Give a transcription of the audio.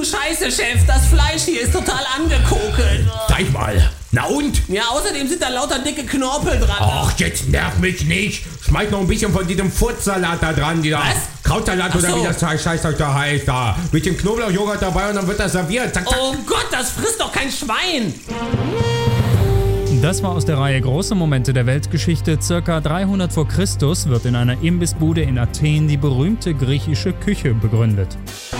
Scheiße, Chef. Das Fleisch hier ist total angekokelt. Zeig mal. Na und? Ja, außerdem sind da lauter dicke Knorpel dran. Ach, jetzt nerv mich nicht. Schmeiß noch ein bisschen von diesem Furzsalat da dran. Dieser Krautsalat oder wie das Scheißzeug da heißt. Da. Bisschen Knoblauchjoghurt dabei und dann wird das serviert. Zack, zack. Oh Gott, das frisst doch kein Schwein. Das war aus der Reihe Große Momente der Weltgeschichte. Circa 300 vor Christus wird in einer Imbissbude in Athen die berühmte griechische Küche begründet.